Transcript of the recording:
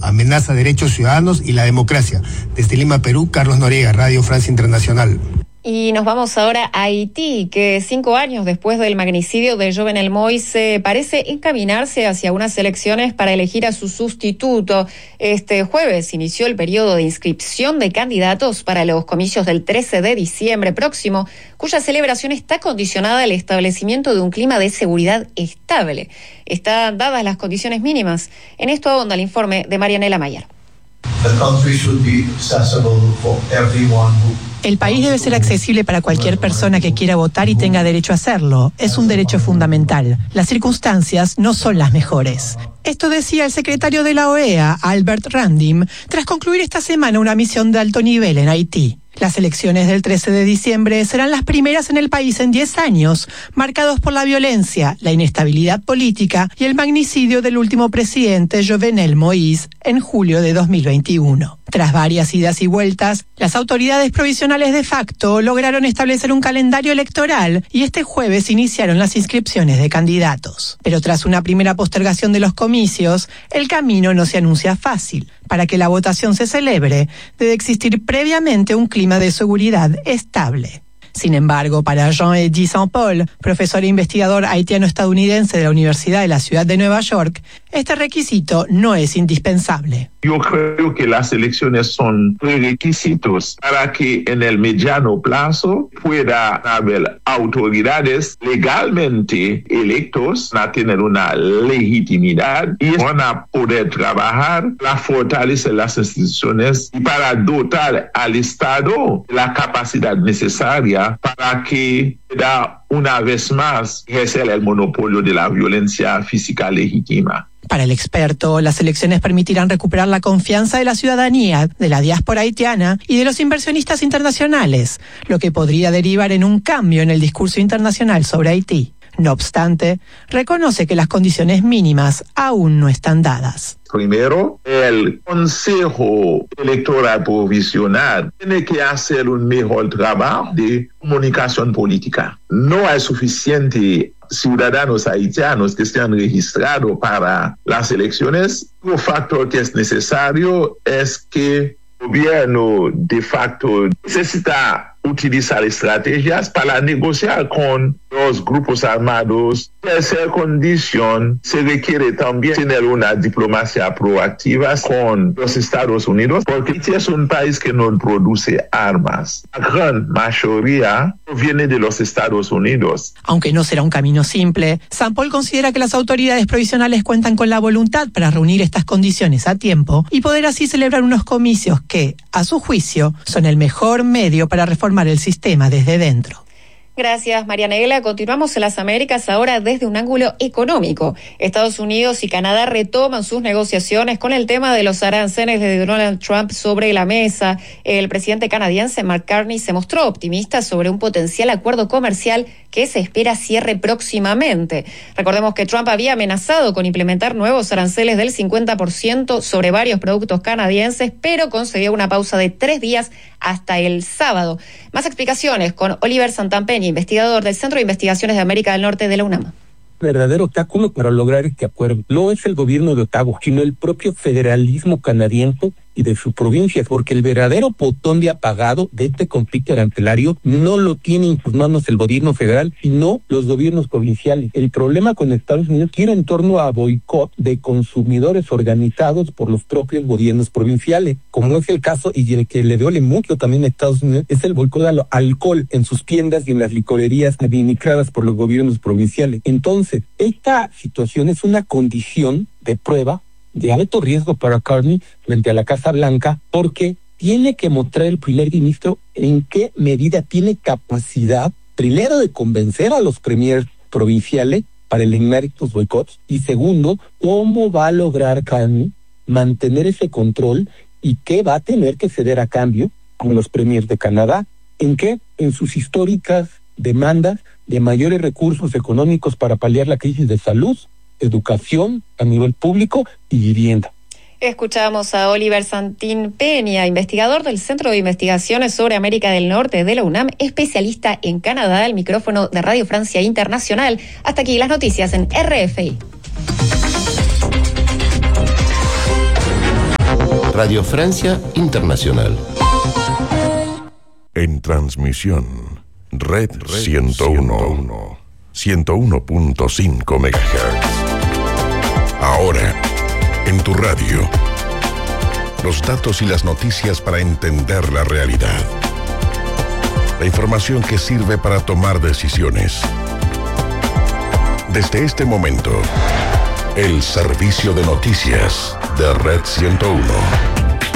amenaza derechos ciudadanos y la democracia. Desde Lima, Perú, Carlos Noriega, Radio Francia Internacional. Y nos vamos ahora a Haití, que 5 años después del magnicidio de Jovenel Moïse parece encaminarse hacia unas elecciones para elegir a su sustituto. Este jueves inició el periodo de inscripción de candidatos para los comicios del 13 de diciembre próximo, cuya celebración está condicionada al establecimiento de un clima de seguridad estable. Están dadas las condiciones mínimas. En esto abonda el informe de Marianela Mayer. El país debe ser accesible para cualquier persona que quiera votar y tenga derecho a hacerlo. Es un derecho fundamental. Las circunstancias no son las mejores. Esto decía el secretario de la OEA, Albert Randim, tras concluir esta semana una misión de alto nivel en Haití. Las elecciones del 13 de diciembre serán las primeras en el país en 10 años, marcados por la violencia, la inestabilidad política y el magnicidio del último presidente Jovenel Moïse en julio de 2021. Tras varias idas y vueltas, las autoridades provisionales de facto lograron establecer un calendario electoral y este jueves iniciaron las inscripciones de candidatos. Pero tras una primera postergación de los comicios, el camino no se anuncia fácil. Para que la votación se celebre, debe existir previamente un clima de seguridad estable. Sin embargo, para Jean-Eddy Saint-Paul, profesor e investigador haitiano-estadounidense de la Universidad de la Ciudad de Nueva York, este requisito no es indispensable. Yo creo que las elecciones son prerequisitos para que en el mediano plazo pueda haber autoridades legalmente electos a tener una legitimidad y van a poder trabajar para fortalecer las instituciones y para dotar al Estado de la capacidad necesaria para que pueda una vez más ejercer el monopolio de la violencia física legítima. Para el experto, las elecciones permitirán recuperar la confianza de la ciudadanía, de la diáspora haitiana y de los inversionistas internacionales, lo que podría derivar en un cambio en el discurso internacional sobre Haití. No obstante, reconoce que las condiciones mínimas aún no están dadas. Primero, el Consejo Electoral Provisional tiene que hacer un mejor trabajo de comunicación política. No hay suficiente ciudadanos haitianos que estén registrados para las elecciones. Un factor que es necesario es que el gobierno de facto necesita utilizar estrategias para negociar con los grupos armados. Tercera condición, se requiere también tener una diplomacia proactiva con los Estados Unidos, porque Haití es un país que no produce armas. La gran mayoría proviene de los Estados Unidos. Aunque no será un camino simple, Saint-Paul considera que las autoridades provisionales cuentan con la voluntad para reunir estas condiciones a tiempo y poder así celebrar unos comicios que, a su juicio, son el mejor medio para reformar el sistema desde dentro. Gracias, Marianela. Continuamos en las Américas ahora desde un ángulo económico. Estados Unidos y Canadá retoman sus negociaciones con el tema de los aranceles de Donald Trump sobre la mesa. El presidente canadiense Mark Carney se mostró optimista sobre un potencial acuerdo comercial que se espera cierre próximamente. Recordemos que Trump había amenazado con implementar nuevos aranceles del 50% sobre varios productos canadienses, pero concedió una pausa de 3 días hasta el sábado. Más explicaciones con Oliver Santampeña, investigador del Centro de Investigaciones de América del Norte de la UNAM. Verdadero obstáculo para lograr este acuerdo no es el gobierno de Ottawa, sino el propio federalismo canadiense y de sus provincias, porque el verdadero botón de apagado de este conflicto arancelario no lo tiene en sus manos el gobierno federal, sino los gobiernos provinciales. El problema con Estados Unidos gira en torno a boicot de consumidores organizados por los propios gobiernos provinciales, como es el caso, y el que le duele mucho también a Estados Unidos, es el boicot al alcohol en sus tiendas y en las licorerías administradas por los gobiernos provinciales. Entonces, esta situación es una condición de prueba de alto riesgo para Carney frente a la Casa Blanca, porque tiene que mostrar el primer ministro en qué medida tiene capacidad, primero, de convencer a los premiers provinciales para eliminar estos boicots, y segundo, cómo va a lograr Carney mantener ese control y qué va a tener que ceder a cambio con los premiers de Canadá, en qué, en sus históricas demandas de mayores recursos económicos para paliar la crisis de salud, educación a nivel público y vivienda. Escuchamos a Oliver Santampeña, investigador del Centro de Investigaciones sobre América del Norte de la UNAM, especialista en Canadá, al micrófono de Radio Francia Internacional. Hasta aquí las noticias en RFI. Radio Francia Internacional. En transmisión, Red 101, 101.5 MHz. Ahora, en tu radio, los datos y las noticias para entender la realidad. La información que sirve para tomar decisiones. Desde este momento, el servicio de noticias de Red 101.